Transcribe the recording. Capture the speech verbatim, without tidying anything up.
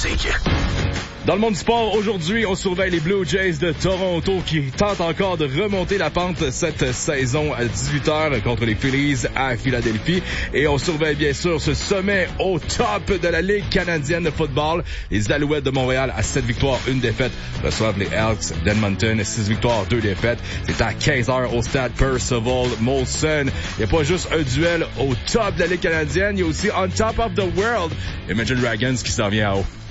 Classique. Dans le monde du sport, aujourd'hui, on surveille les Blue Jays de Toronto qui tentent encore de remonter la pente cette saison à dix-huit heures contre les Phillies à Philadelphie. Et on surveille bien sûr ce sommet au top de la Ligue canadienne de football. Les Alouettes de Montréal à sept victoires, une défaite reçoivent les Elks d'Edmonton, six victoires, deux défaites. C'est à quinze heures au stade Percival Molson. Il n'y a pas juste un duel au top de la Ligue canadienne, il y a aussi on top of the world. Imagine Dragons qui s'en vient en haut.